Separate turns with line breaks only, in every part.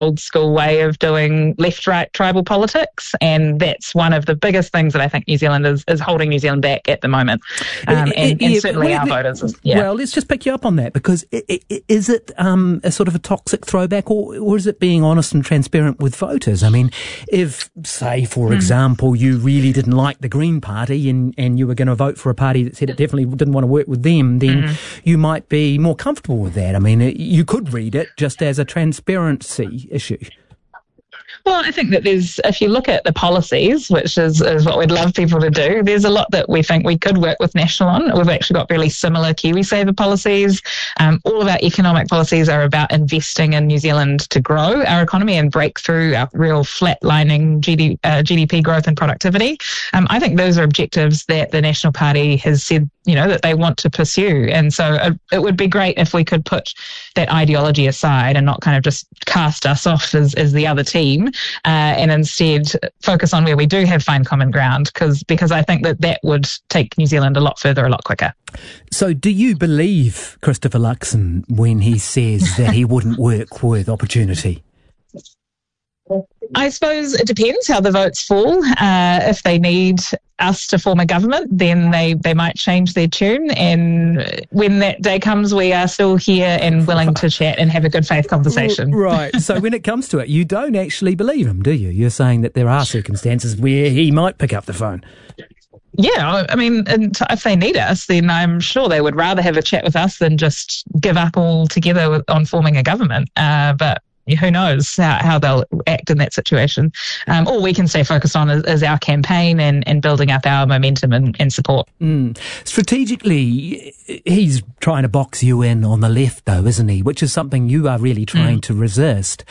old school way of doing left-right tribal politics, and that's one of the biggest things that I think New Zealand is holding New Zealand back at the moment, and certainly our voters.
Well, let's just pick you up on that, because is it a sort of a toxic throwback, or is it being honest and transparent with voters? I mean, if, say, for example, you really didn't like the Green Party and you were going to vote for a party that said it definitely didn't want to work with them, then you might be more comfortable with that. I mean, you could read it just as a transparency issue.
Well, I think that if you look at the policies, which is what we'd love people to do, there's a lot that we think we could work with National on. We've actually got really similar KiwiSaver policies. All of our economic policies are about investing in New Zealand to grow our economy and break through our real flatlining GDP growth and productivity. I think those are objectives that the National Party has said, that they want to pursue. And so it would be great if we could put that ideology aside and not kind of just cast us off as the other team, and instead focus on where we do have fine common ground, because I think that would take New Zealand a lot further, a lot quicker.
So do you believe Christopher Luxon when he says that he wouldn't work with Opportunity?
I suppose it depends how the votes fall. If they need us to form a government, then they might change their tune. And when that day comes, we are still here and willing to chat and have a good faith conversation.
Right. So when it comes to it, you don't actually believe him, do you? You're saying that there are circumstances where he might pick up the phone.
Yeah, I mean, and if they need us, then I'm sure they would rather have a chat with us than just give up altogether on forming a government. But who knows how they'll act in that situation. All we can stay focused on is our campaign and building up our momentum and support.
Strategically, he's trying to box you in on the left, though, isn't he? Which is something you are really trying to resist.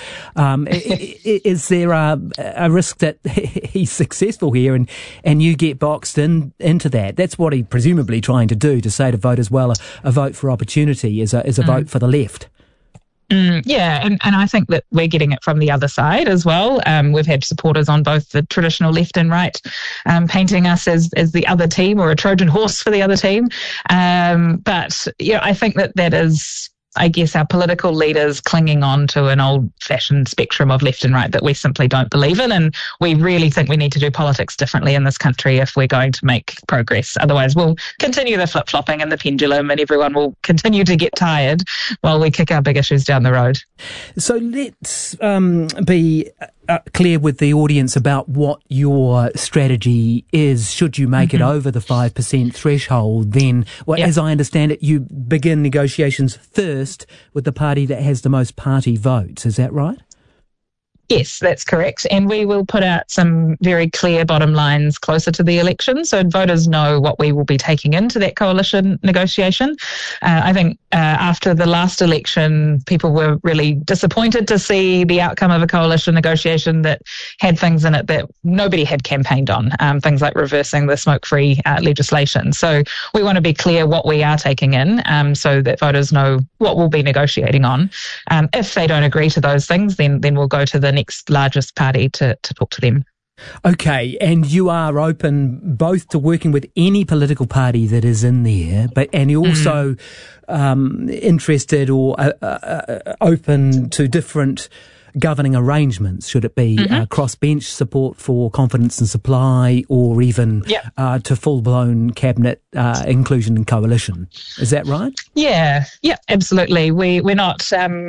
Is there a risk that he's successful here and you get boxed into that? That's what he's presumably trying to do, to say to voters, well, a vote for Opportunity is a vote for the left.
Yeah, and I think that we're getting it from the other side as well. We've had supporters on both the traditional left and right painting us as the other team, or a Trojan horse for the other team. But I think that is, I guess, our political leaders clinging on to an old-fashioned spectrum of left and right that we simply don't believe in, and we really think we need to do politics differently in this country if we're going to make progress. Otherwise, we'll continue the flip-flopping and the pendulum, and everyone will continue to get tired while we kick our big issues down the road.
So let's be clear with the audience about what your strategy is. Should you make it over the 5% threshold, then, as I understand it, you begin negotiations first with the party that has the most party votes. Is that right?
Yes, that's correct. And we will put out some very clear bottom lines closer to the election, so voters know what we will be taking into that coalition negotiation. I think after the last election, people were really disappointed to see the outcome of a coalition negotiation that had things in it that nobody had campaigned on, things like reversing the smoke-free legislation. So we want to be clear what we are taking in, so that voters know what we'll be negotiating on. If they don't agree to those things, then we'll go to the next largest party to talk to them.
Okay, and you are open both to working with any political party that is in there, and you're also interested or open to different governing arrangements, should it be crossbench support for confidence and supply, or even to full-blown cabinet inclusion and coalition. Is that right?
Yeah, absolutely. We're not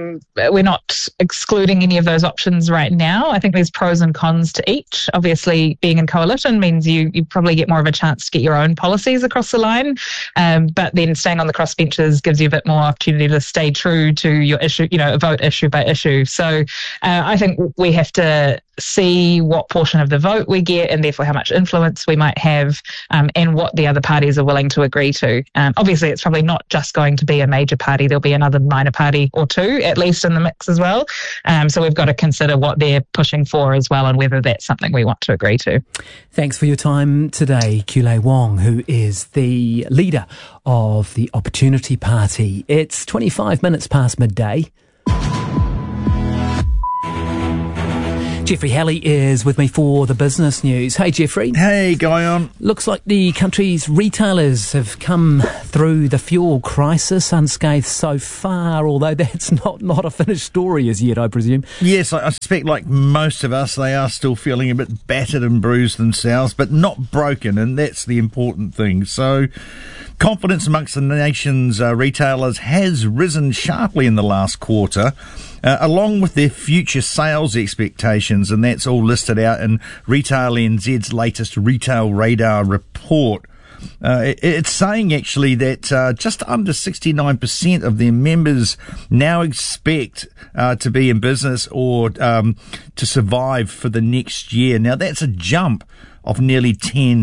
excluding any of those options right now. I think there's pros and cons to each. Obviously, being in coalition means you probably get more of a chance to get your own policies across the line, but then staying on the crossbenches gives you a bit more opportunity to stay true to your issue, vote issue by issue. So I think we have to see what portion of the vote we get, and therefore how much influence we might have, and what the other parties are willing to agree to. Obviously, it's probably not just going to be a major party. There'll be another minor party or two, at least, in the mix as well. So we've got to consider what they're pushing for as well, and whether that's something we want to agree to.
Thanks for your time today, Kiulei Wong, who is the leader of the Opportunity Party. It's 25 minutes past midday. Jeffrey Halley is with me for the business news. Hey, Jeffrey.
Hey, Guyon.
Looks like the country's retailers have come through the fuel crisis unscathed so far, although that's not a finished story as yet, I presume.
Yes, I suspect like most of us, they are still feeling a bit battered and bruised themselves, but not broken, and that's the important thing. So confidence amongst the nation's retailers has risen sharply in the last quarter, along with their future sales expectations, and that's all listed out in Retail NZ's latest Retail Radar report. It's saying actually that just under 69% of their members now expect to be in business or to survive for the next year. Now that's a jump of nearly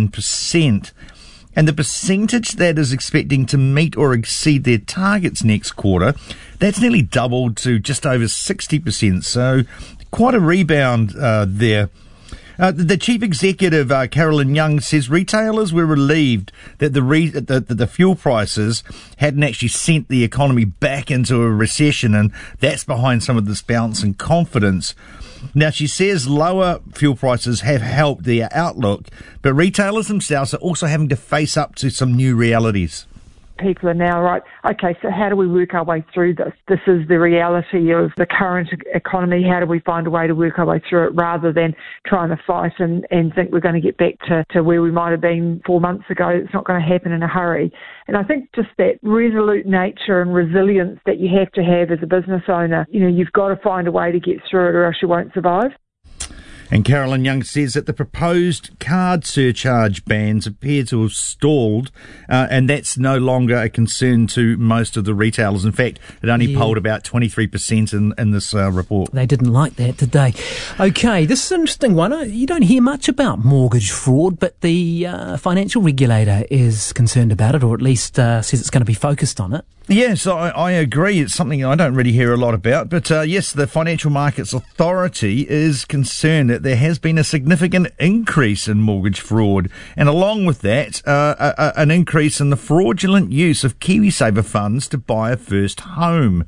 10%. And the percentage that is expecting to meet or exceed their targets next quarter, that's nearly doubled to just over 60%. So quite a rebound there. The chief executive, Carolyn Young, says retailers were relieved that the fuel prices hadn't actually sent the economy back into a recession, and that's behind some of this bounce in confidence. Now, she says lower fuel prices have helped their outlook, but retailers themselves are also having to face up to some new realities.
People are now, right, okay, so how do we work our way through this? This is the reality of the current economy. How do we find a way to work our way through it rather than trying to fight and think we're going to get back to where we might have been 4 months ago? It's not going to happen in a hurry. And I think just that resolute nature and resilience that you have to have as a business owner, you've got to find a way to get through it or else you won't survive.
And Carolyn Young says that the proposed card surcharge bans appear to have stalled, and that's no longer a concern to most of the retailers. In fact, it only polled about 23% in this report.
They didn't like that, did they? Okay, this is an interesting one. You don't hear much about mortgage fraud, but the financial regulator is concerned about it, or at least says it's going to be focused on it.
Yes, I agree. It's something I don't really hear a lot about. But yes, the Financial Markets Authority is concerned that there has been a significant increase in mortgage fraud. And along with that, an increase in the fraudulent use of KiwiSaver funds to buy a first home.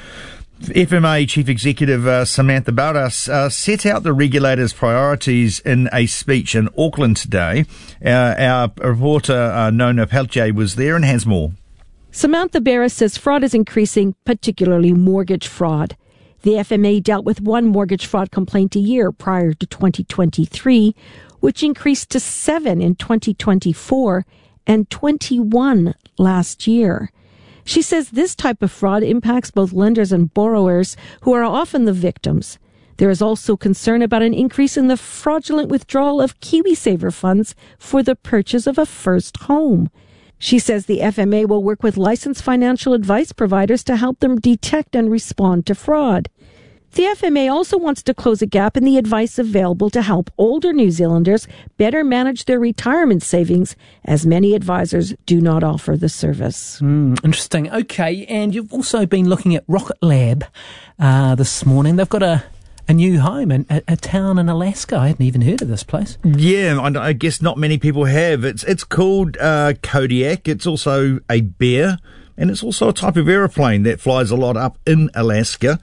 FMA Chief Executive Samantha Barras set out the regulator's priorities in a speech in Auckland today. Our reporter Nona Pelche was there and has more.
Samantha Barras says fraud is increasing, particularly mortgage fraud. The FMA dealt with one mortgage fraud complaint a year prior to 2023, which increased to 7 in 2024 and 21 last year. She says this type of fraud impacts both lenders and borrowers, who are often the victims. There is also concern about an increase in the fraudulent withdrawal of KiwiSaver funds for the purchase of a first home. She says the FMA will work with licensed financial advice providers to help them detect and respond to fraud. The FMA also wants to close a gap in the advice available to help older New Zealanders better manage their retirement savings, as many advisors do not offer the service.
Interesting. Okay, and you've also been looking at Rocket Lab this morning. They've got a new home in a town in Alaska. I hadn't even heard of this place.
Yeah, I guess not many people have. It's called Kodiak. It's also a bear, and it's also a type of aeroplane that flies a lot up in Alaska.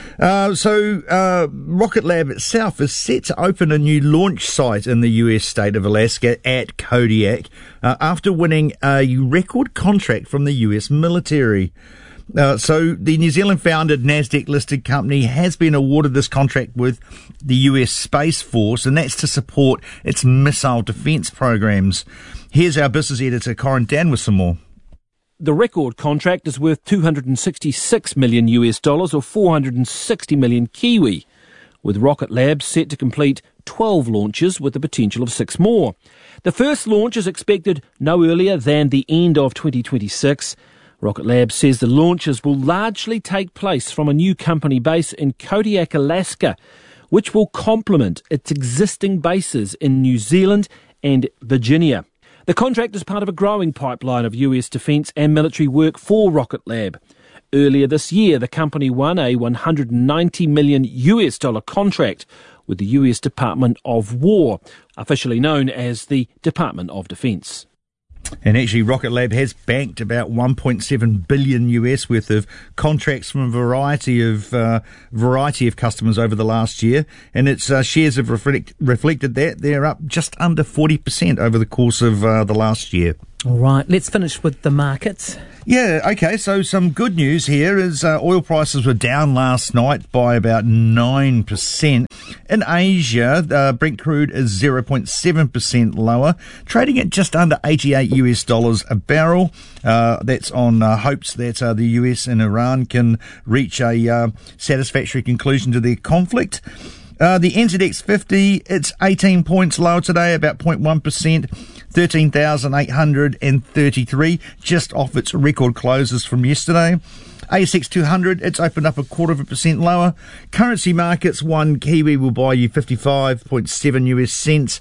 So Rocket Lab itself is set to open a new launch site in the US state of Alaska at Kodiak after winning a record contract from the US military. So the New Zealand-founded NASDAQ-listed company has been awarded this contract with the US Space Force, and that's to support its missile defence programs. Here's our business editor, Corin Dan, with some more.
The record contract is worth $266 million or 460 million Kiwi, with Rocket Lab set to complete 12 launches with the potential of 6 more. The first launch is expected no earlier than the end of 2026. Rocket Lab says the launches will largely take place from a new company base in Kodiak, Alaska, which will complement its existing bases in New Zealand and Virginia. The contract is part of a growing pipeline of US defence and military work for Rocket Lab. Earlier this year, the company won a $190 million contract with the US Department of War, officially known as the Department of Defence.
And actually, Rocket Lab has banked about $1.7 billion US worth of contracts from a variety of customers over the last year, and its shares have reflected that. They're up just under 40% over the course of the last year.
All right, let's finish with the markets.
Yeah, okay, so some good news here is oil prices were down last night by about 9%. In Asia, Brent crude is 0.7% lower, trading at just under $88 a barrel. That's on hopes that the US and Iran can reach a satisfactory conclusion to their conflict. The NZX 50, it's 18 points lower today, about 0.1%, 13,833, just off its record closes from yesterday. ASX 200, it's opened up 0.25% lower. Currency markets, one Kiwi will buy you 55.7 US cents,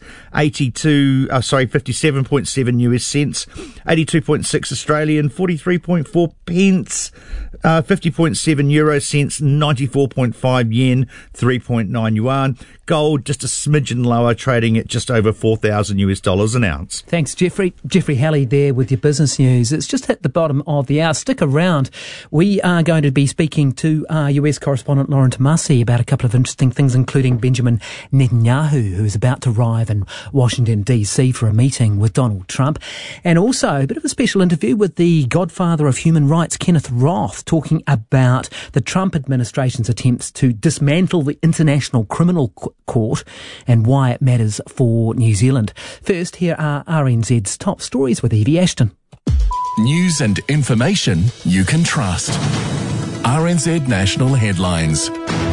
57.7 US cents, 82.6 Australian, 43.4 pence, 50.7 euro cents, 94.5 yen, 3.9 yuan. Gold just a smidgen lower, trading at just over $4,000 an ounce.
Thanks, Jeffrey. Jeffrey Halley there with your business news. It's just hit the bottom of the hour. Stick around. We are going to be speaking to our US correspondent Lauren Tomasi about a couple of interesting things, including Benjamin Netanyahu, who is about to arrive in Washington, D.C. for a meeting with Donald Trump, and also a bit of a special interview with the godfather of human rights, Kenneth Roth, talking about the Trump administration's attempts to dismantle the International Criminal Court and why it matters for New Zealand. First, here are RNZ's top stories with Evie Ashton.
News and information you can trust. RNZ National Headlines.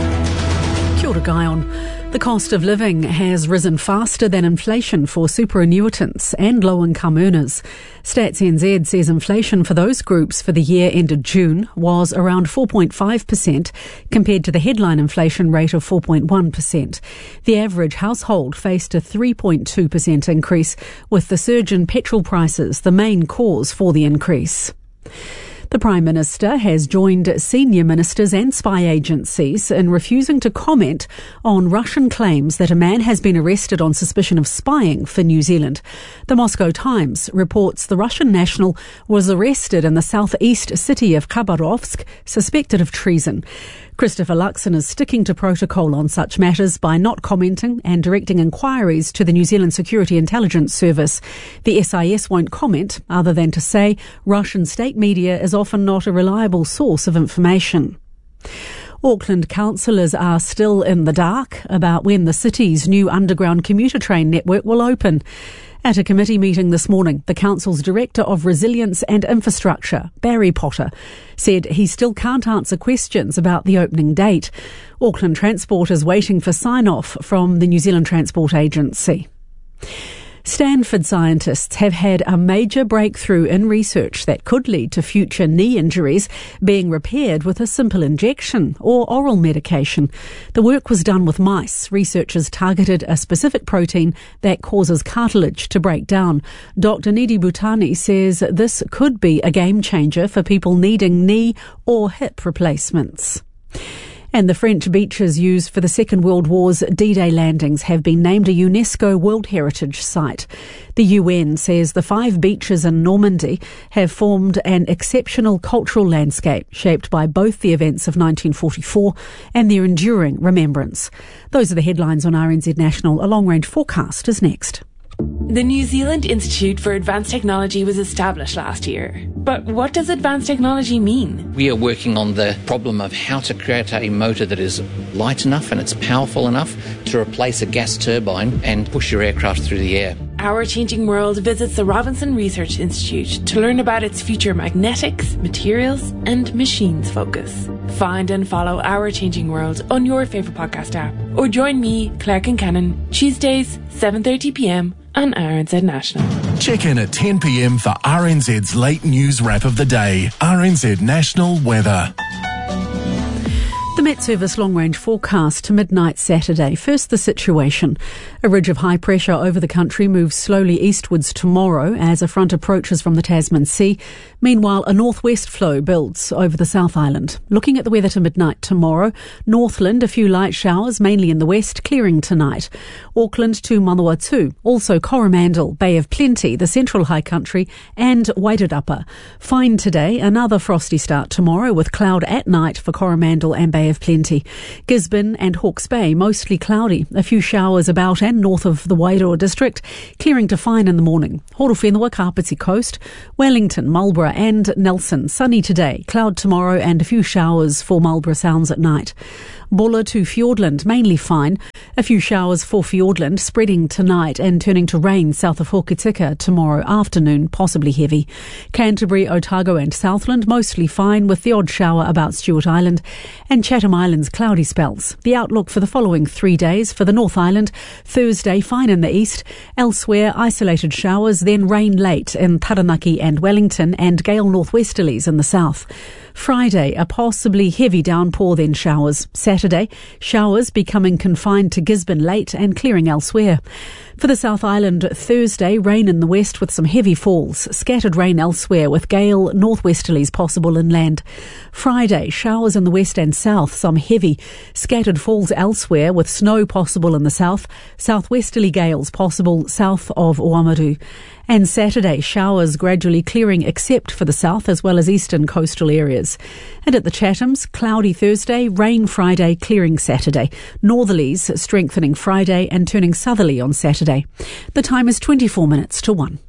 Kia ora, Guyon. The cost of living has risen faster than inflation for superannuitants and low-income earners. Stats NZ says inflation for those groups for the year ended June was around 4.5% compared to the headline inflation rate of 4.1%. The average household faced a 3.2% increase, with the surge in petrol prices the main cause for the increase. The Prime Minister has joined senior ministers and spy agencies in refusing to comment on Russian claims that a man has been arrested on suspicion of spying for New Zealand. The Moscow Times reports the Russian national was arrested in the southeast city of Khabarovsk, suspected of treason. Christopher Luxon is sticking to protocol on such matters by not commenting and directing inquiries to the New Zealand Security Intelligence Service. The SIS won't comment, other than to say Russian state media is often not a reliable source of information. Auckland councillors are still in the dark about when the city's new underground commuter train network will open. At a committee meeting this morning, the council's Director of Resilience and Infrastructure, Barry Potter, said he still can't answer questions about the opening date. Auckland Transport is waiting for sign-off from the New Zealand Transport Agency. Stanford scientists have had a major breakthrough in research that could lead to future knee injuries being repaired with a simple injection or oral medication. The work was done with mice. Researchers targeted a specific protein that causes cartilage to break down. Dr. Nidhi Bhutani says this could be a game changer for people needing knee or hip replacements. And the French beaches used for the Second World War's D-Day landings have been named a UNESCO World Heritage Site. The UN says the 5 beaches in Normandy have formed an exceptional cultural landscape shaped by both the events of 1944 and their enduring remembrance. Those are the headlines on RNZ National. A long-range forecast is next.
The New Zealand Institute for Advanced Technology was established last year. But what does advanced technology mean?
We are working on the problem of how to create a motor that is light enough and it's powerful enough to replace a gas turbine and push your aircraft through the air.
Our Changing World visits the Robinson Research Institute to learn about its future magnetics, materials and machines focus. Find and follow Our Changing World on your favourite podcast app. Or join me, Claire Kincannon, Tuesdays, 7:30pm on RNZ National.
Check in at 10 p.m. for RNZ's late news wrap of the day. RNZ National Weather.
The Met Service long-range forecast to midnight Saturday. First, the situation. A ridge of high pressure over the country moves slowly eastwards tomorrow as a front approaches from the Tasman Sea. Meanwhile, a northwest flow builds over the South Island. Looking at the weather to midnight tomorrow, Northland, a few light showers, mainly in the west, clearing tonight. Auckland to Manawatu, also Coromandel, Bay of Plenty, the central high country, and Wairarapa. Fine today, another frosty start tomorrow with cloud at night for Coromandel and Bay of Plenty. Gisborne and Hawke's Bay, mostly cloudy. A few showers about and north of the Wairoa district, clearing to fine in the morning. Horowhenua, Kapiti Coast, Wellington, Marlborough and Nelson. Sunny today, cloud tomorrow and a few showers for Marlborough Sounds at night. Bulla to Fiordland, mainly fine. A few showers for Fiordland, spreading tonight and turning to rain south of Hokitika tomorrow afternoon, possibly heavy. Canterbury, Otago and Southland, mostly fine with the odd shower about Stewart Island. And Chatham Islands, cloudy spells. The outlook for the following 3 days for the North Island: Thursday, fine in the east. Elsewhere, isolated showers, then rain late in Taranaki and Wellington and gale northwesterlies in the south. Friday, a possibly heavy downpour, then showers. Saturday, showers becoming confined to Gisborne late and clearing elsewhere. For the South Island, Thursday, rain in the west with some heavy falls. Scattered rain elsewhere with gale northwesterlies possible inland. Friday, showers in the west and south, some heavy. Scattered falls elsewhere with snow possible in the south. Southwesterly gales possible south of Oamaru. And Saturday, showers gradually clearing except for the south as well as eastern coastal areas. And at the Chathams, cloudy Thursday, rain Friday, clearing Saturday. Northerlies strengthening Friday and turning southerly on Saturday. The time is 24 minutes to 1.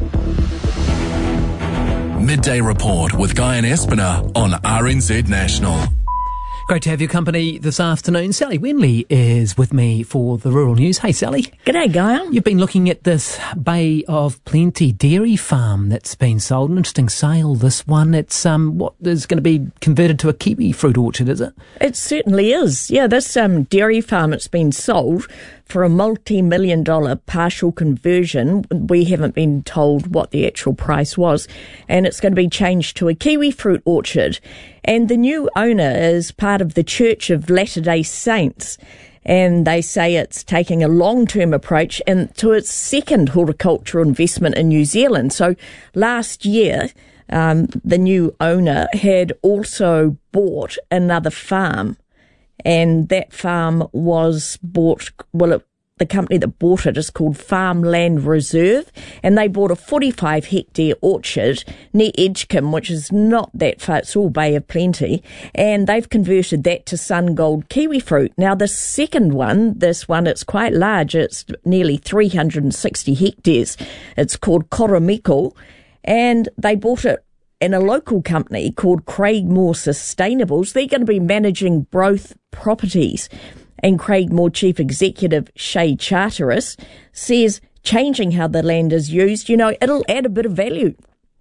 Midday Report with Guy and Espiner on RNZ National.
Great to have your company this afternoon. Sally Wenley is with me for the Rural News. Hey, Sally.
G'day, Guy.
You've been looking at this Bay of Plenty dairy farm that's been sold. An interesting sale, this one. It's what is going to be converted to a kiwi fruit orchard, is it?
It certainly is. Yeah, this dairy farm, it's been sold for a multi-million-dollar partial conversion. We haven't been told what the actual price was. And it's going to be changed to a kiwi fruit orchard. And the new owner is part of the Church of Latter-day Saints. And they say it's taking a long-term approach to its second horticultural investment in New Zealand. So last year, the new owner had also bought another farm. And that farm was bought, the company that bought it is called Farmland Reserve, and they bought a 45-hectare orchard near Edgecombe, which is not that far, it's all Bay of Plenty, and they've converted that to SunGold kiwi fruit. Now, the second one, it's quite large, it's nearly 360 hectares. It's called Koromiko, and they bought it in a local company called Craigmore Sustainables. They're going to be managing both properties. And Craigmore Chief Executive Shay Charteris says changing how the land is used, it'll add a bit of value.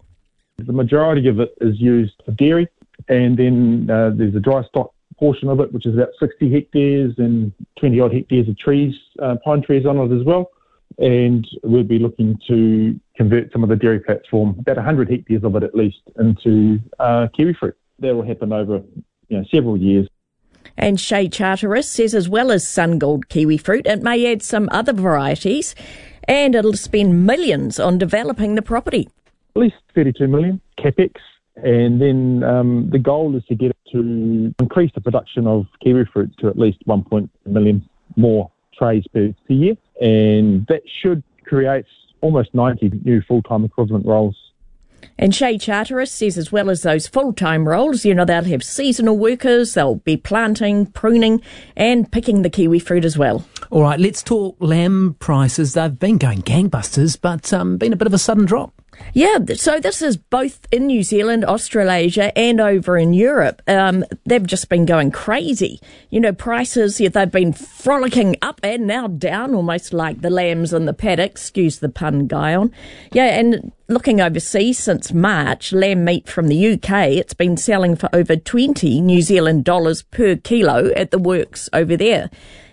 The majority of it is used for dairy, and then there's a dry stock portion of it, which is about 60 hectares and 20-odd hectares of trees, pine trees on it as well. And we'll be looking to convert some of the dairy platform, about 100 hectares of it at least, into kiwi fruit. That will happen over several years.
And Shay Charteris says as well as SunGold kiwi fruit, it may add some other varieties, and it'll spend millions on developing the property.
At least 32 million capex, and then the goal is to get it to increase the production of kiwi fruit to at least 1.1 million more trays per year, and that should create almost 90 new full-time equivalent roles.
And Shay Charteris says as well as those full-time roles, they'll have seasonal workers, they'll be planting, pruning and picking the kiwi fruit as well.
All right, let's talk lamb prices. They've been going gangbusters, but been a bit of a sudden drop.
Yeah, so this is both in New Zealand, Australasia and over in Europe. They've just been going crazy. Prices, they've been frolicking up and now down, almost like the lambs in the paddock, excuse the pun, Guyon. Yeah, and looking overseas since March, lamb meat from the UK, it's been selling for over 20 New Zealand dollars per kilo at the works over there.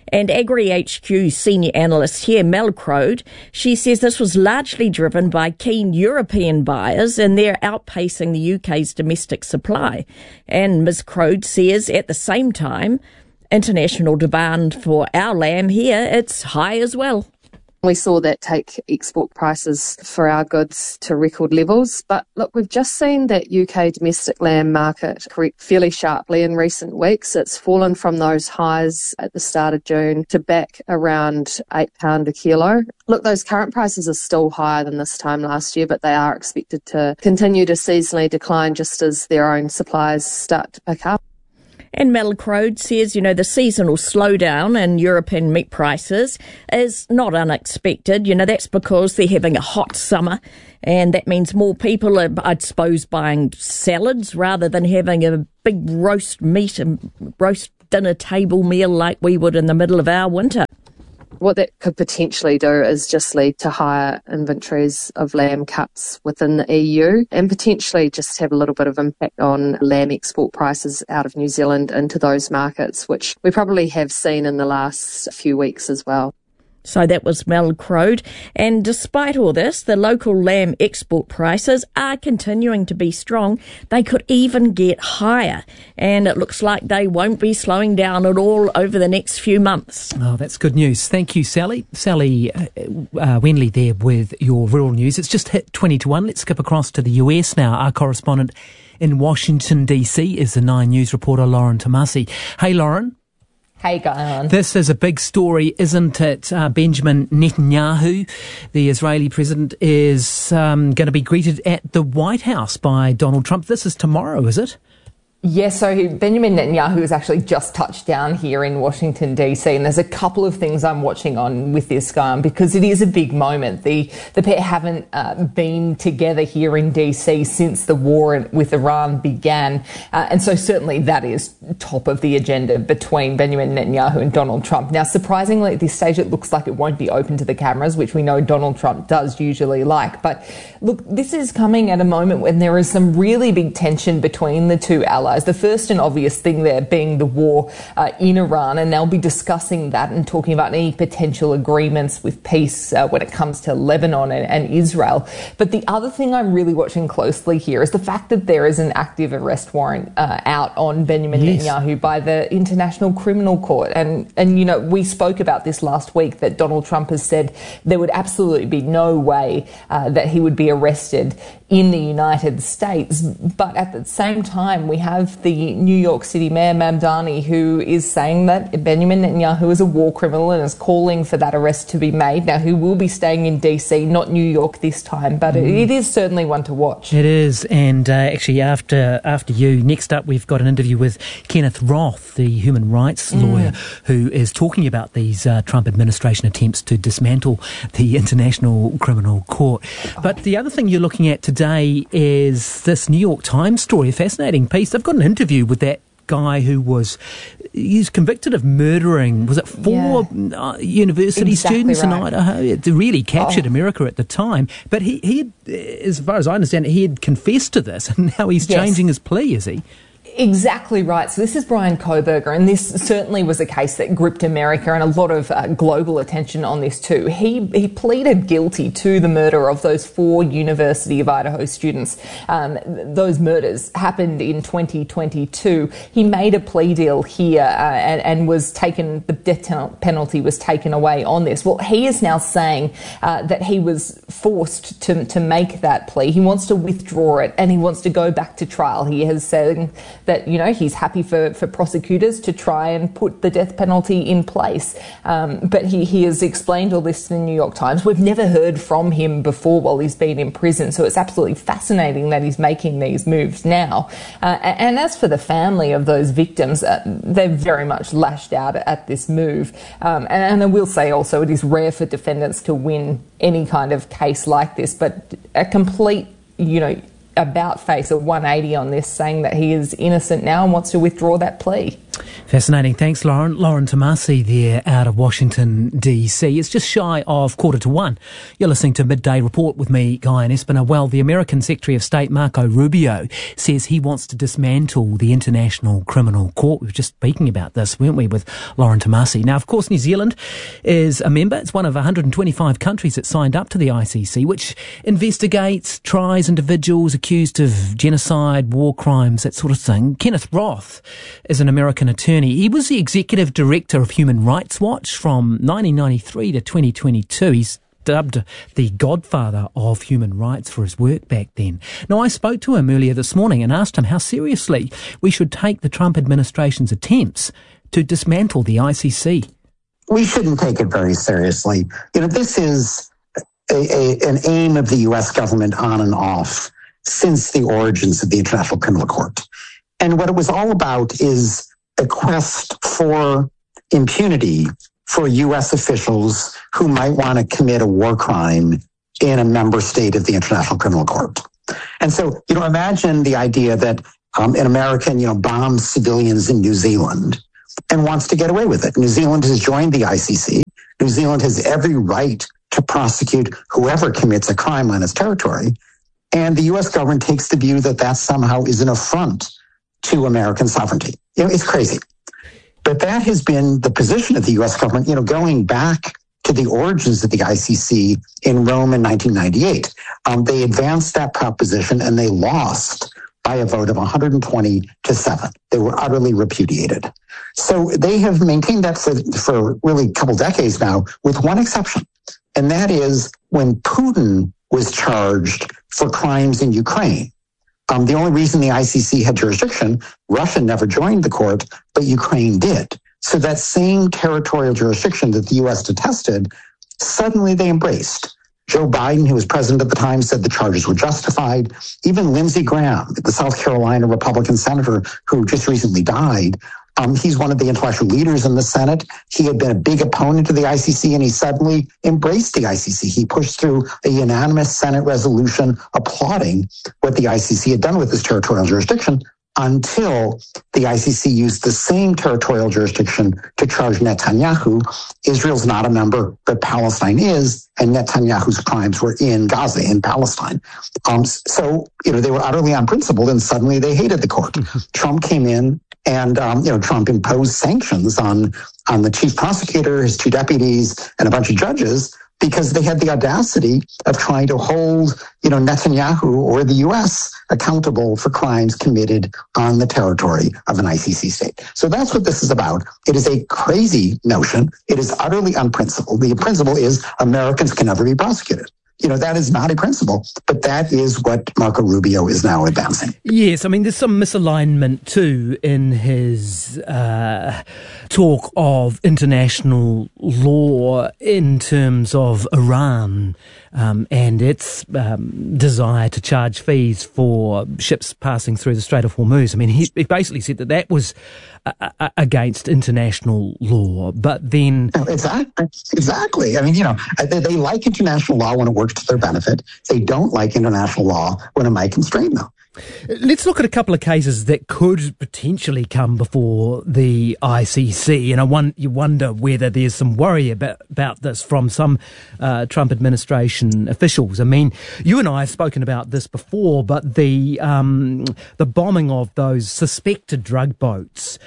And AgriHQ senior analyst here, Mel Crode, she says this was largely driven by keen European buyers and they're outpacing the UK's domestic supply. And Ms. Crode says at the same time, international demand for our lamb here, it's high as well.
We saw that take export prices for our goods to record levels. But look, we've just seen that UK domestic lamb market correct fairly sharply in recent weeks. It's fallen from those highs at the start of June to back around £8 a kilo. Look, those current prices are still higher than this time last year, but they are expected to continue to seasonally decline just as their own supplies start to pick up.
And Mel Crode says, the seasonal slowdown in European meat prices is not unexpected. That's because they're having a hot summer, and that means more people are, I suppose, buying salads rather than having a big roast meat and roast dinner table meal like we would in the middle of our winter.
What that could potentially do is just lead to higher inventories of lamb cuts within the EU and potentially just have a little bit of impact on lamb export prices out of New Zealand into those markets, which we probably have seen in the last few weeks as well.
So that was Mel Crode. And despite all this, the local lamb export prices are continuing to be strong. They could even get higher. And it looks like they won't be slowing down at all over the next few months.
Oh, that's good news. Thank you, Sally. Sally Wenley there with your rural news. It's just hit 20 to 1. Let's skip across to the US now. Our correspondent in Washington, D.C. is the 9 News reporter, Lauren Tomasi. Hey, Lauren.
Hey, Guyan.
This is a big story, isn't it? Benjamin Netanyahu, the Israeli president, is going to be greeted at the White House by Donald Trump. This is tomorrow, is it?
Yes, so Benjamin Netanyahu has actually just touched down here in Washington, D.C., and there's a couple of things I'm watching on with this guy because it is a big moment. The pair haven't been together here in D.C. since the war with Iran began, and so certainly that is top of the agenda between Benjamin Netanyahu and Donald Trump. Now, surprisingly, at this stage, it looks like it won't be open to the cameras, which we know Donald Trump does usually like. But look, this is coming at a moment when there is some really big tension between the two allies. The first and obvious thing there being the war in Iran, and they'll be discussing that and talking about any potential agreements with peace when it comes to Lebanon and Israel. But the other thing I'm really watching closely here is the fact that there is an active arrest warrant out on Benjamin Netanyahu by the International Criminal Court. And we spoke about this last week, that Donald Trump has said there would absolutely be no way that he would be arrested in the United States. But at the same time, we have the New York City Mayor Mamdani, who is saying that Benjamin Netanyahu is a war criminal and is calling for that arrest to be made. Now, he will be staying in DC, not New York this time, but it is certainly one to watch.
It is, and actually after you, next up we've got an interview with Kenneth Roth, the human rights lawyer, who is talking about these Trump administration attempts to dismantle the International Criminal Court. But the other thing you're looking at today is this New York Times story, a fascinating piece. They've got an interview with that guy who he's convicted of murdering, was it 4 university students in Idaho? It really captured America at the time. But he had, as far as I understand it, he had confessed to this, and now he's changing his plea, is he?
Exactly right. So this is Bryan Kohberger, and this certainly was a case that gripped America and a lot of global attention on this too. He pleaded guilty to the murder of those 4 University of Idaho students. Those murders happened in 2022. He made a plea deal here and was taken, the death penalty was taken away on this. Well, he is now saying that he was forced to make that plea. He wants to withdraw it and he wants to go back to trial. He has said that, he's happy for prosecutors to try and put the death penalty in place. But he has explained all this to the New York Times. We've never heard from him before while he's been in prison, so it's absolutely fascinating that he's making these moves now. And as for the family of those victims, they're very much lashed out at this move. And I will say also it is rare for defendants to win any kind of case like this, but a complete, about face, a 180 on this, saying that he is innocent now and wants to withdraw that plea.
Fascinating. Thanks, Lauren. Lauren Tomasi there out of Washington, D.C. It's just shy of 1:45. You're listening to Midday Report with me, Guy Espiner. Well, the American Secretary of State, Marco Rubio, says he wants to dismantle the International Criminal Court. We were just speaking about this, weren't we, with Lauren Tomasi. Now, of course, New Zealand is a member. It's one of 125 countries that signed up to the ICC, which investigates, tries individuals accused of genocide, war crimes, that sort of thing. Kenneth Roth is an American attorney. He was the executive director of Human Rights Watch from 1993 to 2022. He's dubbed the godfather of human rights for his work back then. Now, I spoke to him earlier this morning and asked him how seriously we should take the Trump administration's attempts to dismantle the ICC.
We shouldn't take it very seriously. This is an aim of the U.S. government on and off since the origins of the International Criminal Court. And what it was all about is a quest for impunity for U.S. officials who might want to commit a war crime in a member state of the International Criminal Court. And so, imagine the idea that an American, bombs civilians in New Zealand and wants to get away with it. New Zealand has joined the ICC. New Zealand has every right to prosecute whoever commits a crime on its territory. And the U.S. government takes the view that that somehow is an affront to American sovereignty. It's crazy. But that has been the position of the U.S. government, going back to the origins of the ICC in Rome in 1998. They advanced that proposition and they lost by a vote of 120-7. They were utterly repudiated. So they have maintained that for really a couple decades now, with one exception. And that is when Putin was charged for crimes in Ukraine. The only reason the ICC had jurisdiction, Russia never joined the court, but Ukraine did. So that same territorial jurisdiction that the U.S. detested, suddenly they embraced. Joe Biden, who was president at the time, said the charges were justified. Even Lindsey Graham, the South Carolina Republican senator who just recently died, he's one of the intellectual leaders in the Senate. He had been a big opponent to the ICC, and he suddenly embraced the ICC. He pushed through a unanimous Senate resolution applauding what the ICC had done with this territorial jurisdiction, until the ICC used the same territorial jurisdiction to charge Netanyahu. Israel's not a member, but Palestine is, and Netanyahu's crimes were in Gaza, in Palestine. So they were utterly unprincipled, and suddenly they hated the court. Trump came in, and Trump imposed sanctions on the chief prosecutor, his two deputies, and a bunch of judges, because they had the audacity of trying to hold, Netanyahu or the U.S. accountable for crimes committed on the territory of an ICC state. So that's what this is about. It is a crazy notion. It is utterly unprincipled. The principle is Americans can never be prosecuted. That is not a principle, but that is what Marco Rubio is now advancing.
Yes, there's some misalignment too in his talk of international law in terms of Iran and its desire to charge fees for ships passing through the Strait of Hormuz. He basically said that was against international law, but then...
Exactly. They like international law when it works to their benefit. They don't like international law when it might constrain them.
Let's look at a couple of cases that could potentially come before the ICC. You wonder whether there's some worry about this from some Trump administration officials. You and I have spoken about this before, but the bombing of those suspected drug boats.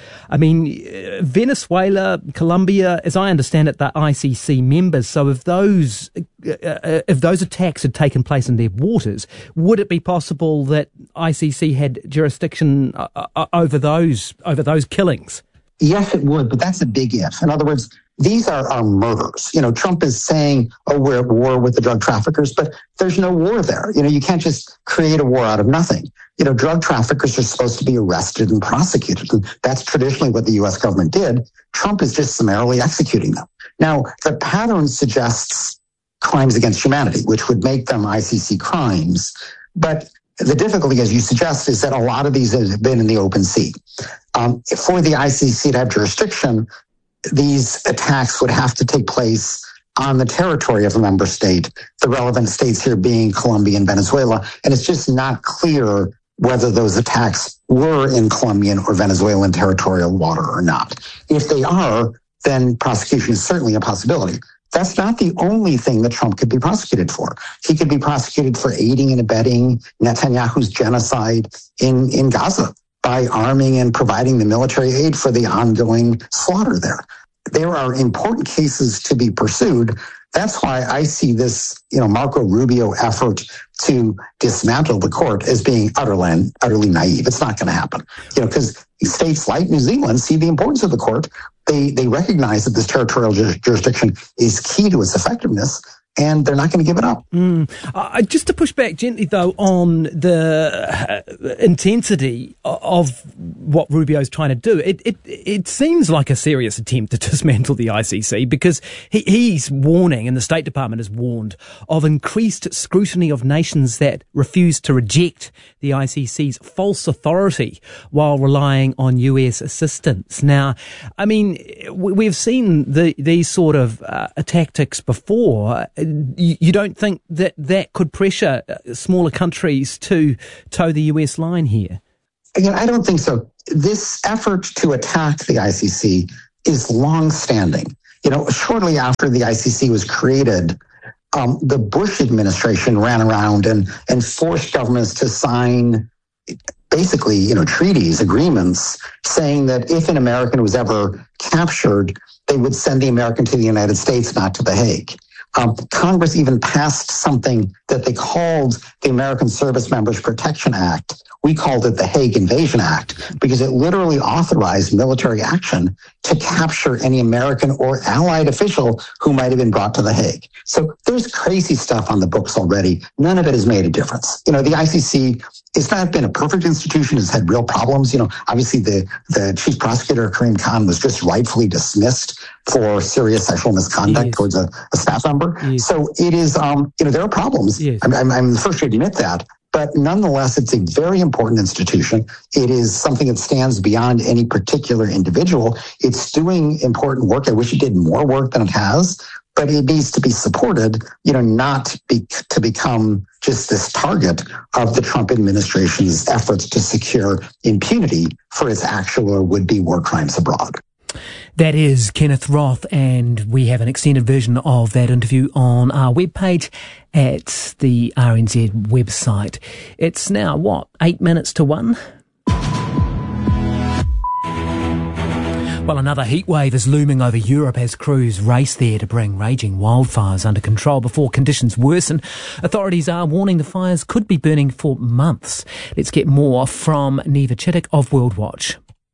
Venezuela, Colombia, as I understand it, they're ICC members. So if those attacks had taken place in their waters, would it be possible that ICC had jurisdiction over those killings?
Yes, it would, but that's a big if. In other words, these are murders. Trump is saying, we're at war with the drug traffickers, but there's no war there. You can't just create a war out of nothing. Drug traffickers are supposed to be arrested and prosecuted. And that's traditionally what the U.S. government did. Trump is just summarily executing them. Now, the pattern suggests crimes against humanity, which would make them ICC crimes. But the difficulty, as you suggest, is that a lot of these have been in the open sea. For the ICC to have jurisdiction, these attacks would have to take place on the territory of a member state, the relevant states here being Colombia and Venezuela. And it's just not clear whether those attacks were in Colombian or Venezuelan territorial water or not. If they are, then prosecution is certainly a possibility. That's not the only thing that Trump could be prosecuted for. He could be prosecuted for aiding and abetting Netanyahu's genocide in Gaza by arming and providing the military aid for the ongoing slaughter there. There are important cases to be pursued. That's why I see this, Marco Rubio effort to dismantle the court as being utterly naive. It's not going to happen, because states like New Zealand see the importance of the court. They recognize that this territorial jurisdiction is key to its effectiveness, and they're not going to give it up.
Just to push back gently, though, on the intensity of what Rubio's trying to do, it seems like a serious attempt to dismantle the ICC, because he's warning, and the State Department has warned, of increased scrutiny of nations that refuse to reject the ICC's false authority while relying on US assistance. Now, I mean, we've seen these sort of tactics before. You don't think that could pressure smaller countries to toe the US line here?
Again, I don't think so. This effort to attack the ICC is long-standing. Shortly after the ICC was created, the Bush administration ran around and forced governments to sign basically, treaties, agreements, saying that if an American was ever captured, they would send the American to the United States, not to The Hague. Congress even passed something that they called the American Service Members Protection Act. We called it the Hague Invasion Act because it literally authorized military action to capture any American or allied official who might have been brought to The Hague. So there's crazy stuff on the books already. None of it has made a difference. The ICC, it's not been a perfect institution. It's had real problems. Obviously the chief prosecutor, Karim Khan, was just rightfully dismissed for serious sexual misconduct towards a staff member. Yes. So it is, there are problems. Yes. I'm the first to admit that. But nonetheless, it's a very important institution. It is something that stands beyond any particular individual. It's doing important work. I wish it did more work than it has, but it needs to be supported, not to become just this target of the Trump administration's efforts to secure impunity for its actual or would-be war crimes abroad.
That is Kenneth Roth, and we have an extended version of that interview on our webpage at the RNZ website. It's now, 8 minutes to 1? Well, another heatwave is looming over Europe as crews race there to bring raging wildfires under control before conditions worsen. Authorities are warning the fires could be burning for months. Let's get more from Neva Chittick of World Watch.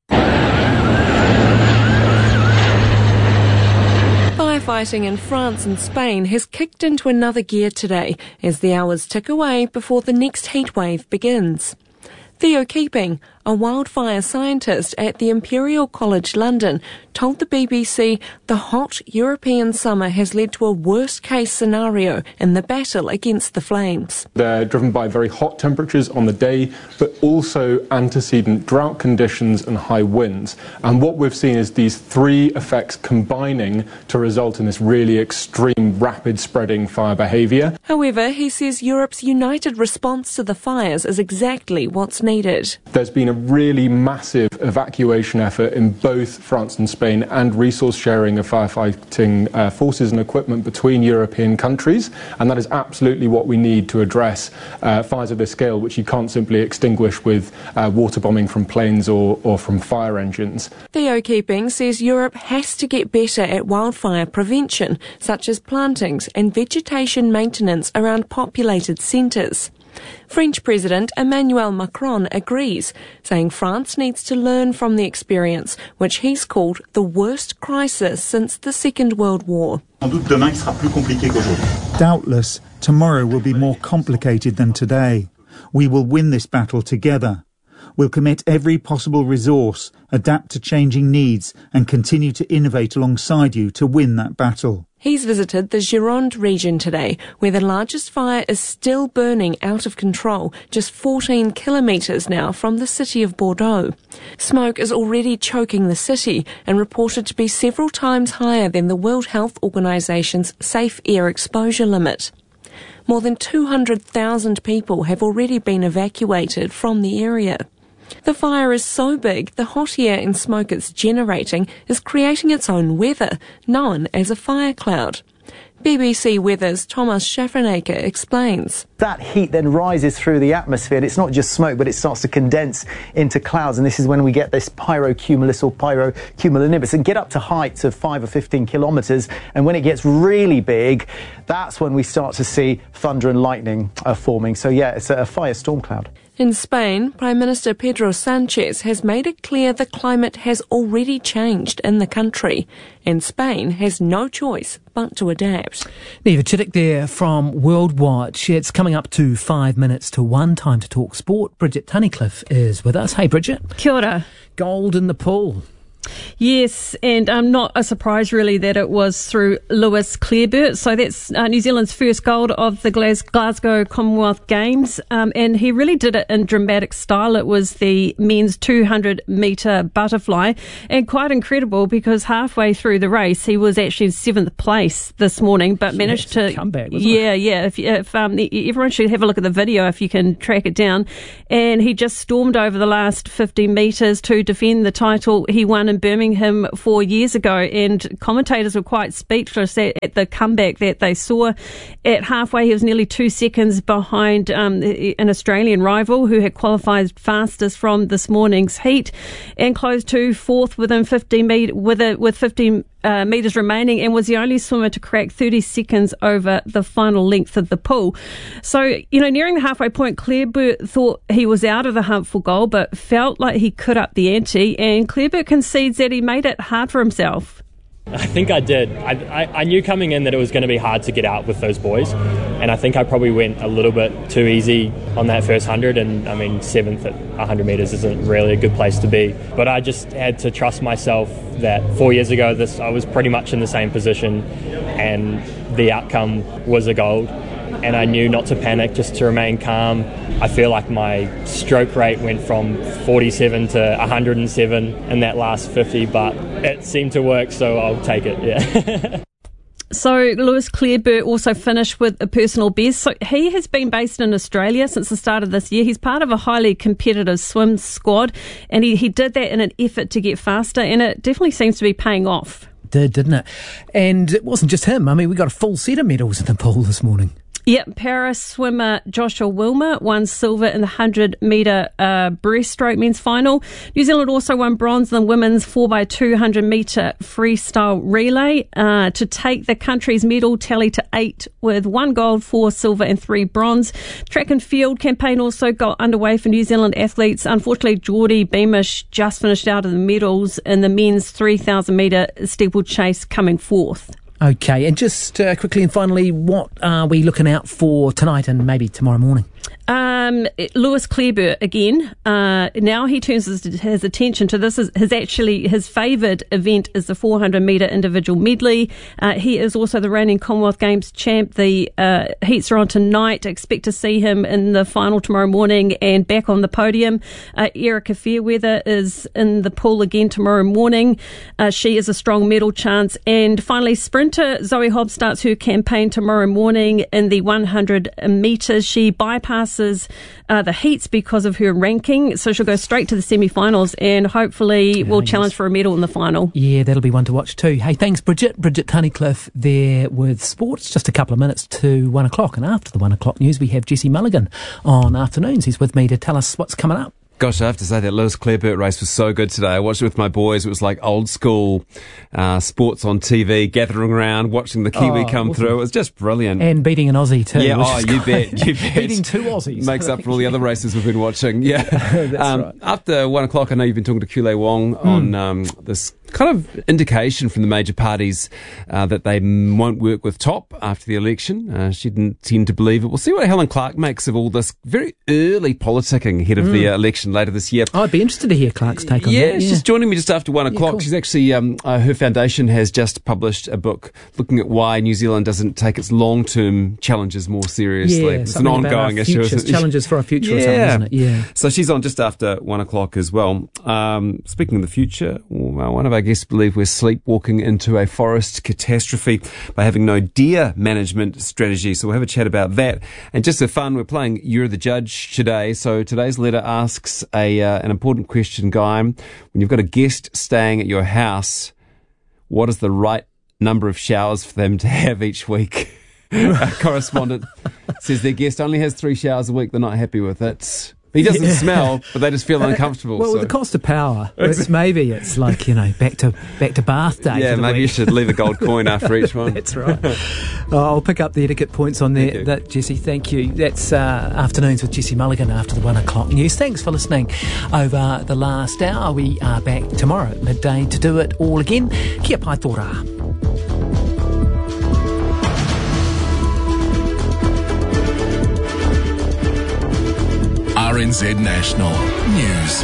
Firefighting in France and Spain has kicked into another gear today as the hours tick away before the next heatwave begins. Theo Keeping, a wildfire scientist at the Imperial College London, told the BBC the hot European summer has led to a worst-case scenario in the battle against the flames.
They're driven by very hot temperatures on the day, but also antecedent drought conditions and high winds. And what we've seen is these three effects combining to result in this really extreme, rapid-spreading fire behaviour.
However, he says Europe's united response to the fires is exactly what's needed.
There's been a really massive evacuation effort in both France and Spain and resource sharing of firefighting forces and equipment between European countries, and that is absolutely what we need to address fires of this scale, which you can't simply extinguish with water bombing from planes or from fire engines.
Theo Keeping says Europe has to get better at wildfire prevention, such as plantings and vegetation maintenance around populated centres. French President Emmanuel Macron agrees, saying France needs to learn from the experience, which he's called the worst crisis since the Second World War.
Doubtless, tomorrow will be more complicated than today. We will win this battle together. We'll commit every possible resource, adapt to changing needs, and continue to innovate alongside you to win that battle.
He's visited the Gironde region today, where the largest fire is still burning out of control, just 14 kilometres now from the city of Bordeaux. Smoke is already choking the city and reported to be several times higher than the World Health Organisation's safe air exposure limit. More than 200,000 people have already been evacuated from the area. The fire is so big, the hot air and smoke it's generating is creating its own weather, known as a fire cloud. BBC Weather's Thomas Schaffernaker explains.
That heat then rises through the atmosphere. It's not just smoke, but it starts to condense into clouds. And this is when we get this pyrocumulus or pyrocumulonimbus and get up to heights of 5 or 15 kilometres. And when it gets really big, that's when we start to see thunder and lightning forming. So, yeah, it's a firestorm cloud.
In Spain, Prime Minister Pedro Sánchez has made it clear the climate has already changed in the country, and Spain has no choice but to adapt.
Neva Chittick there from World Watch. It's coming up to 5 minutes to 1, time to talk sport. Bridget Tunnicliffe is with us. Hey, Bridget.
Kia ora.
Gold in the pool.
Yes, and not a surprise really that it was through Lewis Clareburt. So that's New Zealand's first gold of the Glasgow Commonwealth Games, and he really did it in dramatic style. It was the men's 200-metre butterfly, and quite incredible because halfway through the race he was actually in 7th place this morning, but managed to
come back.
Yeah. If everyone should have a look at the video if you can track it down. And he just stormed over the last 50 metres to defend the title he won in Birmingham 4 years ago, and commentators were quite speechless at the comeback that they saw. At halfway, he was nearly 2 seconds behind an Australian rival who had qualified fastest from this morning's heat, and closed to 4th within 15 metres remaining, and was the only swimmer to crack 30 seconds over the final length of the pool. So, nearing the halfway point, Clareburt thought he was out of the hunt for gold, but felt like he could up the ante, and Clareburt concedes that he made it hard for himself.
I think I did. I knew coming in that it was going to be hard to get out with those boys, and I think I probably went a little bit too easy on that first 100, and 7th at 100 metres isn't really a good place to be. But I just had to trust myself that 4 years ago I was pretty much in the same position, and the outcome was a gold. And I knew not to panic, just to remain calm. I feel like my stroke rate went from 47 to 107 in that last 50, but it seemed to work, so I'll take it, yeah.
So Lewis Clareburt also finished with a personal best. So he has been based in Australia since the start of this year. He's part of a highly competitive swim squad, and he did that in an effort to get faster, and it definitely seems to be paying off.
Didn't it? And it wasn't just him. We got a full set of medals in the pool this morning.
Yep, Paris swimmer Joshua Wilmer won silver in the 100-metre breaststroke men's final. New Zealand also won bronze in the women's 4x200-metre freestyle relay to take the country's medal tally to 8, with 1 gold, 4 silver and 3 bronze. Track and field campaign also got underway for New Zealand athletes. Unfortunately, Geordie Beamish just finished out of the medals in the men's 3,000-metre steeplechase, coming 4th.
Okay, and just quickly and finally, what are we looking out for tonight and maybe tomorrow morning?
Lewis Clareburt again. Now he turns his attention to this. His favoured event is the 400-metre individual medley. He is also the reigning Commonwealth Games champ. The heats are on tonight. Expect to see him in the final tomorrow morning and back on the podium. Erica Fairweather is in the pool again tomorrow morning. She is a strong medal chance. And finally, sprinter Zoe Hobbs starts her campaign tomorrow morning in the 100 metres. She bypasses the heats because of her ranking, so she'll go straight to the semi-finals and hopefully will challenge for a medal in the final.
Yeah, that'll be one to watch too. Hey, thanks Bridget Tunnicliffe there with sports. Just a couple of minutes to 1 o'clock, and after the 1 o'clock news we have Jesse Mulligan on Afternoons. He's with me to tell us what's coming up.
Gosh, I have to say that Lewis Clareburt race was so good today. I watched it with my boys. It was like old school sports on TV, gathering around, watching the Kiwi come through. It was just brilliant.
And beating an Aussie too.
Yeah, you bet.
Beating 2 Aussies.
Makes up for all the other races we've been watching. Yeah.
That's right.
After 1 o'clock, I know you've been talking to Kule Wong on this kind of indication from the major parties that they won't work with TOP after the election. She didn't seem to believe it. We'll see what Helen Clark makes of all this very early politicking ahead of the election election later this year.
I'd be interested to hear Clark's take on that.
Yeah, she's joining me just after 1 o'clock.
Cool.
She's actually, her foundation has just published a book looking at why New Zealand doesn't take its long-term challenges more seriously.
Yeah,
it's an ongoing issue.
Challenges for our future or something, isn't it? Yeah.
So she's on just after 1 o'clock as well. Speaking of the future, one of our guests believe we're sleepwalking into a forest catastrophe by having no deer management strategy. So we'll have a chat about that. And just for fun, we're playing You're the Judge today. So today's letter asks an important question, Guy. When you've got a guest staying at your house, what is the right number of showers for them to have each week? Our correspondent says their guest only has 3 showers a week. They're not happy with it. He doesn't smell, but they just feel uncomfortable.
Well, the cost of power. Maybe it's like, back to bath day.
Yeah, maybe you should leave a gold coin after each one.
That's right. I'll pick up the etiquette points on there, Jesse. Thank you. That's Afternoons with Jesse Mulligan after the 1 o'clock news. Thanks for listening over the last hour. We are back tomorrow at midday to do it all again. Kia pai tō rā.
RNZ National News.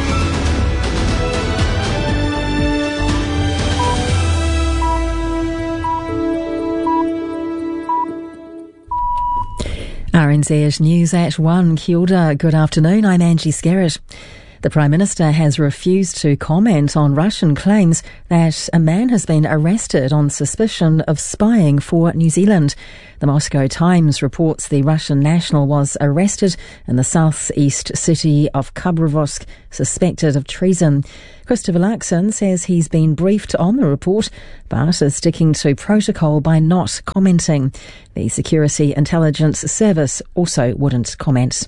RNZ News at 1. Kia ora. Good afternoon. I'm Angie Skerritt. The Prime Minister has refused to comment on Russian claims that a man has been arrested on suspicion of spying for New Zealand. The Moscow Times reports the Russian national was arrested in the southeast city of Khabrovsk, suspected of treason. Christopher Luxon says he's been briefed on the report, but is sticking to protocol by not commenting. The Security Intelligence Service also wouldn't comment.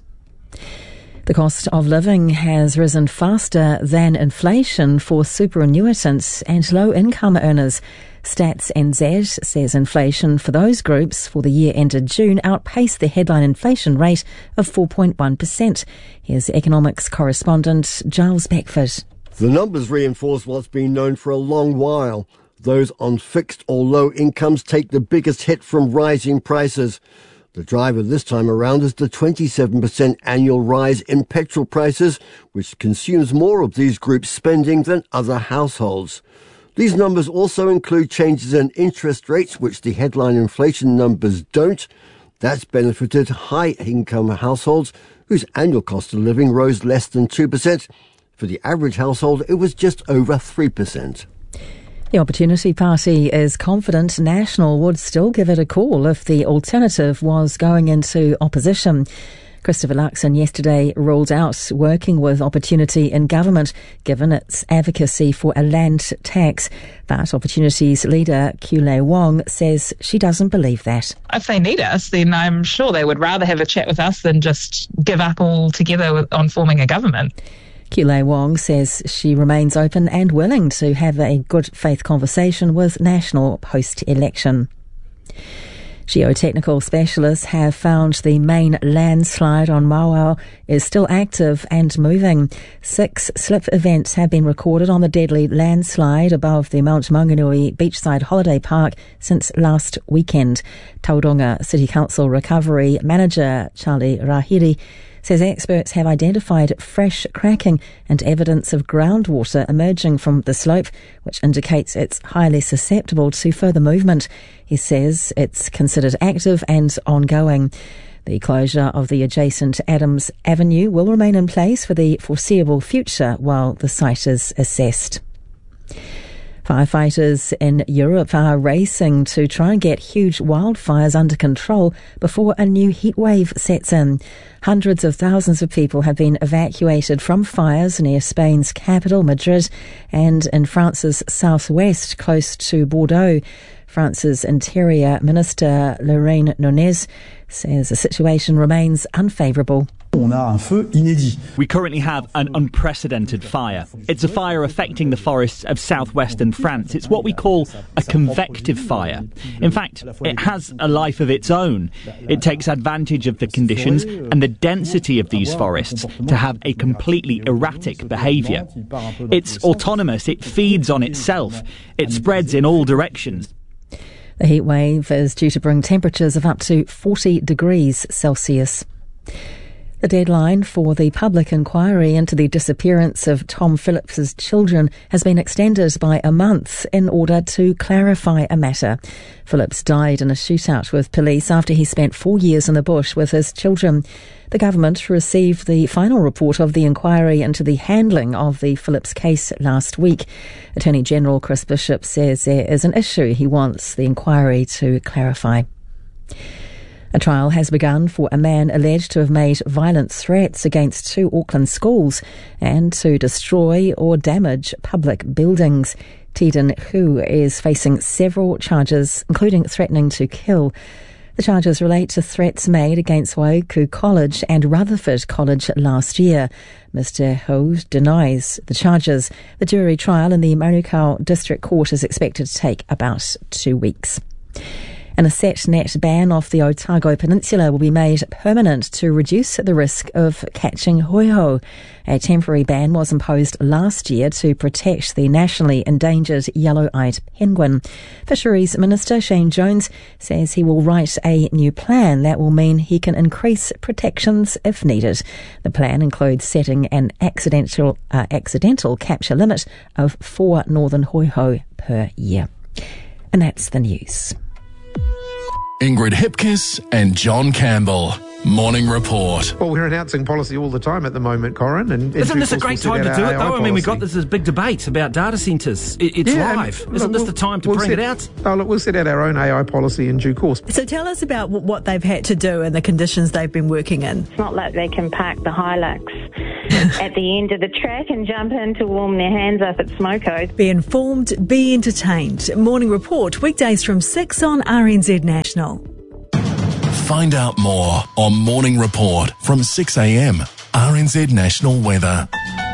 The cost of living has risen faster than inflation for superannuitants and low-income earners. Stats NZ says inflation for those groups for the year ended June outpaced the headline inflation rate of 4.1%. Here's economics correspondent Giles Beckford.
The numbers reinforce what's been known for a long while. Those on fixed or low incomes take the biggest hit from rising prices. The driver this time around is the 27% annual rise in petrol prices, which consumes more of these groups' spending than other households. These numbers also include changes in interest rates, which the headline inflation numbers don't. That's benefited high-income households whose annual cost of living rose less than 2%. For the average household, it was just over 3%.
The Opportunity Party is confident National would still give it a call if the alternative was going into opposition. Christopher Luxon yesterday ruled out working with Opportunity in government, given its advocacy for a land tax. But Opportunity's leader, Kulei Wong, says she doesn't believe that.
If they need us, then I'm sure they would rather have a chat with us than just give up altogether on forming a government.
Kulei Wong says she remains open and willing to have a good faith conversation with National post-election. Geotechnical specialists have found the main landslide on Mauao is still active and moving. 6 slip events have been recorded on the deadly landslide above the Mount Maunganui beachside holiday park since last weekend. Tauranga City Council Recovery Manager Charlie Rahiri says experts have identified fresh cracking and evidence of groundwater emerging from the slope, which indicates it's highly susceptible to further movement. He says it's considered active and ongoing. The closure of the adjacent Adams Avenue will remain in place for the foreseeable future while the site is assessed. Firefighters in Europe are racing to try and get huge wildfires under control before a new heatwave sets in. Hundreds of thousands of people have been evacuated from fires near Spain's capital, Madrid, and in France's southwest, close to Bordeaux. France's Interior Minister Lorraine Nunez says the situation remains unfavourable.
We currently have an unprecedented fire. It's a fire affecting the forests of southwestern France. It's what we call a convective fire. In fact, it has a life of its own. It takes advantage of the conditions and the density of these forests to have a completely erratic behaviour. It's autonomous. It feeds on itself. It spreads in all directions.
The heat wave is due to bring temperatures of up to 40 degrees Celsius. The deadline for the public inquiry into the disappearance of Tom Phillips's children has been extended by a month in order to clarify a matter. Phillips died in a shootout with police after he spent 4 years in the bush with his children. The government received the final report of the inquiry into the handling of the Phillips case last week. Attorney General Chris Bishop says there is an issue he wants the inquiry to clarify. A trial has begun for a man alleged to have made violent threats against 2 Auckland schools and to destroy or damage public buildings. Tiden Hu is facing several charges, including threatening to kill. The charges relate to threats made against Waiuku College and Rutherford College last year. Mr. Hu denies the charges. The jury trial in the Manukau District Court is expected to take about 2 weeks. And a set net ban off the Otago Peninsula will be made permanent to reduce the risk of catching hoiho. A temporary ban was imposed last year to protect the nationally endangered yellow-eyed penguin. Fisheries Minister Shane Jones says he will write a new plan that will mean he can increase protections if needed. The plan includes setting an accidental capture limit of 4 northern hoiho per year. And that's the news.
Ingrid Hipkiss and John Campbell. Morning Report.
Well, we're announcing policy all the time at the moment, Corin. And
isn't this a great time to do it, though? I mean, we've got this big debate about data centres. It's live. Isn't this the time to bring it out?
Oh, look, we'll set out our own AI policy in due course.
So tell us about what they've had to do and the conditions they've been working in.
It's not like they can park the Hilux at the end of the track and jump in to warm their hands up at Smoko.
Be informed, be entertained. Morning Report, weekdays from 6 on RNZ National.
Find out more on Morning Report from 6 a.m. RNZ National Weather.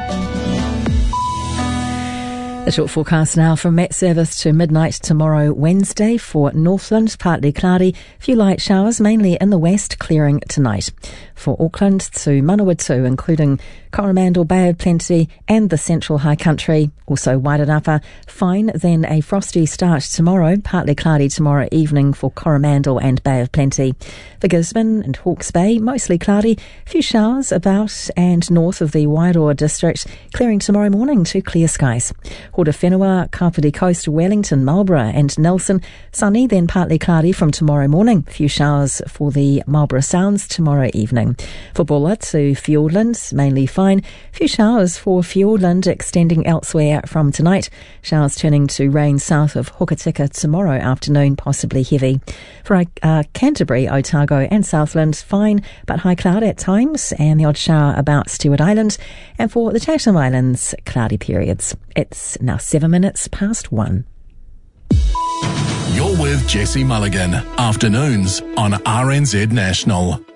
The short forecast now from Met Service to midnight tomorrow, Wednesday. For Northland, partly cloudy, few light showers, mainly in the west, clearing tonight. For Auckland to Manawatu, including Coromandel, Bay of Plenty and the Central High Country, also Wairarapa, fine, then a frosty start tomorrow, partly cloudy tomorrow evening for Coromandel and Bay of Plenty. For Gisborne and Hawke's Bay, mostly cloudy, few showers about and north of the Wairoa district, clearing tomorrow morning to clear skies. Horowhenua, Kapiti Coast, Wellington, Marlborough and Nelson, sunny, then partly cloudy from tomorrow morning. Few showers for the Marlborough Sounds tomorrow evening. For Bulla to Fiordland, mainly fine. Few showers for Fiordland extending elsewhere from tonight. Showers turning to rain south of Hokitika tomorrow afternoon, possibly heavy. For Canterbury, Otago and Southland, fine but high cloud at times and the odd shower about Stewart Island. And for the Chatham Islands, cloudy periods. It's now 7 minutes past 1.
You're with Jesse Mulligan. Afternoons on RNZ National.